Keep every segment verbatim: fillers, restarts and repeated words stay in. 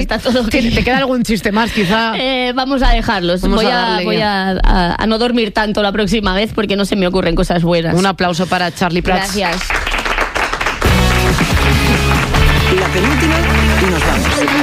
Está todo ¿Te, bien. ¿Te queda algún chiste más, quizá? Eh, vamos a dejarlos. Vamos voy a a, darle voy ya. a, a, a no dormir tanto la próxima vez porque no se me ocurren cosas buenas. Un aplauso para Charlie Prats. Gracias. La penúltima y nos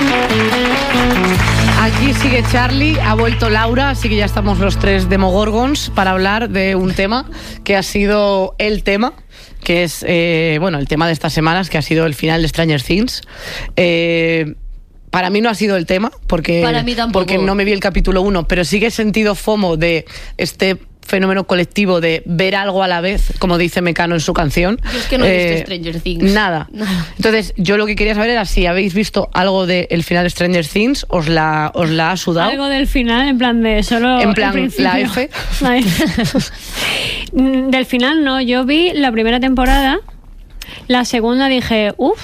vamos. Aquí sigue Charlie, ha vuelto Laura, así que ya estamos los tres Demogorgons para hablar de un tema que ha sido el tema, que es, eh, bueno, el tema de estas semanas, que ha sido el final de Stranger Things. Eh, para mí no ha sido el tema, porque, Para mí tampoco. porque no me vi el capítulo uno, pero sí que he sentido FOMO de este fenómeno colectivo de ver algo a la vez, como dice Mecano en su canción. Yo es que no he visto Stranger Things. Nada. Nada. Entonces, yo lo que quería saber era si habéis visto algo del final de Stranger Things, os la, os la ha sudado. Algo del final, en plan de solo En plan, el principio. la F. La F. Mm, Del final no, yo vi la primera temporada, la segunda dije, uff,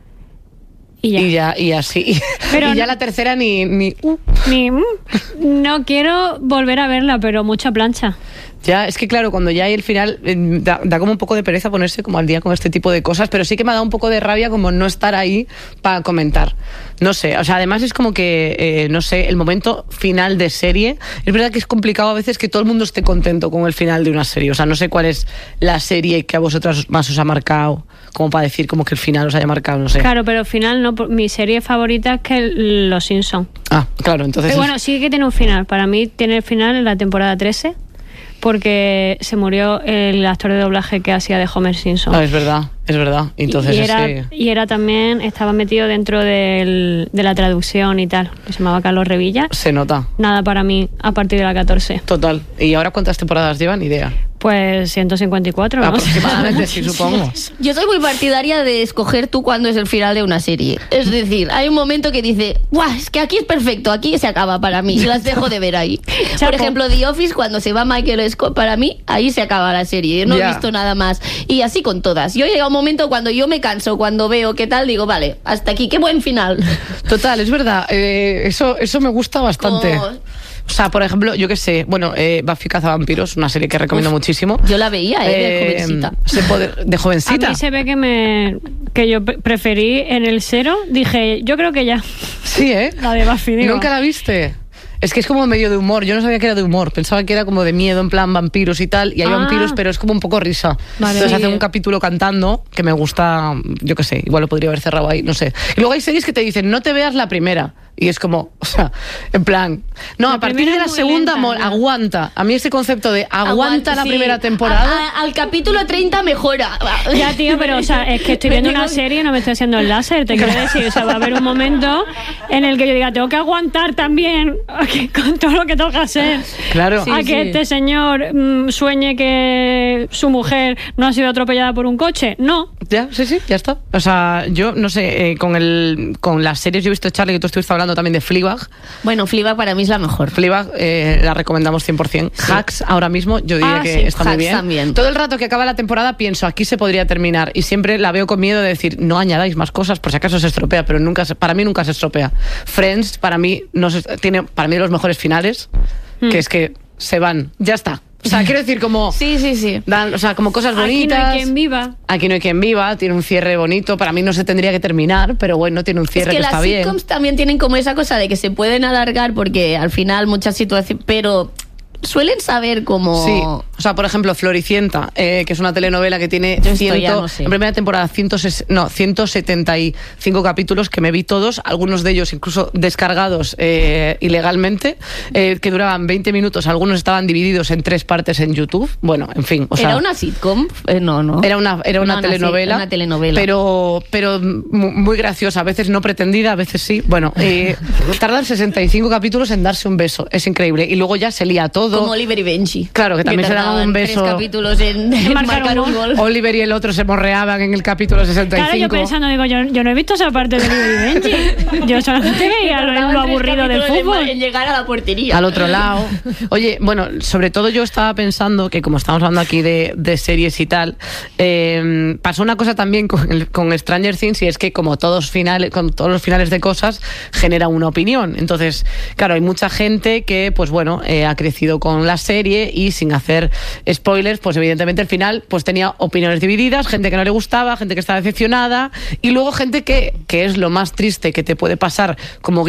y ya. Y ya, y así. Pero y ya no- la tercera ni... ni uh. Ni, mm, no quiero volver a verla, pero mucha plancha. Ya, es que claro, cuando ya hay el final, eh, da, da como un poco de pereza ponerse como al día con este tipo de cosas, pero sí que me ha dado un poco de rabia como no estar ahí para comentar. No sé, o sea, además es como que, eh, no sé, el momento final de serie, es verdad que es complicado a veces que todo el mundo esté contento con el final de una serie. O sea, no sé cuál es la serie que a vosotras más os ha marcado, como para decir como que el final os haya marcado, no sé. Claro, pero final no, por- mi serie favorita es que Los Simpsons. Ah, claro, entonces... Pero es- bueno, sí que tiene un final. Para mí tiene el final en la temporada trece, porque se murió el actor de doblaje que hacía de Homer Simpson. Ah, es verdad, es verdad. Entonces y, era, ese- y era también, estaba metido dentro del, de la traducción y tal, que se llamaba Carlos Revilla. se nota. Nada para mí a partir de la catorce. Total. ¿Y ahora cuántas temporadas llevan? Ni idea. Pues ciento cincuenta y cuatro, ¿no? Aproximadamente, sí, supongo. Yo soy muy partidaria de escoger tú cuándo es el final de una serie. Es decir, hay un momento que dice, ¡guau! Es que aquí es perfecto, aquí se acaba para mí. Y las dejo de ver ahí. Chapo. Por ejemplo, The Office, cuando se va Michael Scott, para mí, ahí se acaba la serie. No Ya. he visto nada más. Y así con todas. Yo llega un momento cuando yo me canso, cuando veo qué tal, digo, vale, hasta aquí, qué buen final. Total, es verdad. eh, eso, eso me gusta bastante. Como- O sea, por ejemplo, yo qué sé, bueno, eh, Buffy Cazavampiros, una serie que recomiendo Uf, muchísimo. Yo la veía, ¿eh? De Eh, jovencita. se puede- de A jovencita. mí se ve que me que yo pre- preferí en el cero, dije, yo creo que ya, Sí, ¿eh? la de Buffy, digo. ¿Nunca la viste? Es que es como medio de humor. Yo no sabía que era de humor. Pensaba que era como de miedo, en plan vampiros y tal. Y hay Ah. vampiros, pero es como un poco risa. Vale. Entonces Sí. hacen un capítulo cantando que me gusta, yo qué sé, igual lo podría haber cerrado ahí, no sé. Y luego hay series que te dicen, no te veas la primera. Y es como, o sea, en plan, no, La a partir primera de la es muy segunda, lenta, mo- ¿no? aguanta. A mí ese concepto de aguanta, la sí. primera temporada. A- a- al capítulo treinta mejora. Ya, tío, pero o sea, es que estoy viendo una serie y no me estoy haciendo el láser, te quiero decir. O sea, va a haber un momento en el que yo diga, tengo que aguantar también con todo lo que tengo que hacer. Claro. a que Sí, sí. este señor mm, sueñe que su mujer no ha sido atropellada por un coche. No. Ya, sí, sí, ya está. O sea, yo no sé, eh, con el con las series, yo he visto, Charlie, que tú estuviste hablando también de Fleabag. Bueno, Fleabag para mí es la mejor. Fleabag eh, la recomendamos cien por ciento. Hacks, ahora mismo, yo diría Ah, que sí, está muy Hacks bien. también. Todo el rato que acaba la temporada pienso, aquí se podría terminar. Y siempre la veo con miedo de decir, no añadáis más cosas, por si acaso se estropea, pero nunca se- para mí nunca se estropea. Friends, para mí, no se- tiene para mí de los mejores finales, que es que se van, ya está. O sea, quiero decir, como... Sí, sí, sí. Dan, o sea, como cosas Aquí bonitas. no hay quien viva. Aquí no hay quien viva, tiene un cierre bonito. Para mí no se tendría que terminar, pero bueno, tiene un Es cierre que que, las está bien. sitcoms también tienen como esa cosa de que se pueden alargar porque al final muchas situaciones, pero suelen saber cómo... Sí, o sea, por ejemplo, Floricienta, eh, que es una telenovela que tiene Yo esto ciento, ya no sé. en primera temporada ciento, no, ciento setenta y cinco capítulos que me vi todos, algunos de ellos incluso descargados eh, ilegalmente, eh, que duraban veinte minutos, algunos estaban divididos en tres partes en YouTube. Bueno, en fin, o sea, ¿Era una sitcom? Eh, no, no. Era una, era una No, no, telenovela, sí, una telenovela. Pero, pero mu- muy graciosa, a veces no pretendida, a veces sí. Bueno, eh, tardan sesenta y cinco capítulos en darse un beso, es increíble. Y luego ya se lía todo. Como Oliver y Benji. Claro, que también se daban tardaban un beso. Tres capítulos en, en marcar marcar un un gol. Oliver y el otro se morreaban en el capítulo sesenta y cinco. Claro, yo pensando, digo, yo, yo no he visto esa parte de Oliver y Benji. Yo solamente veía lo, Tardaban lo tres aburrido del capítulos en- fútbol. En llegar a la portería. Al otro lado. Oye, bueno, sobre todo yo estaba pensando que como estamos hablando aquí de, de series y tal, eh, pasó una cosa también con, el- con Stranger Things, y es que como todos finales, con todos los finales de cosas, genera una opinión. Entonces, claro, hay mucha gente que, pues bueno, eh, ha crecido con la serie y sin hacer spoilers, pues evidentemente el final pues tenía opiniones divididas, gente que no le gustaba, gente que estaba decepcionada y luego gente que, que es lo más triste que te puede pasar como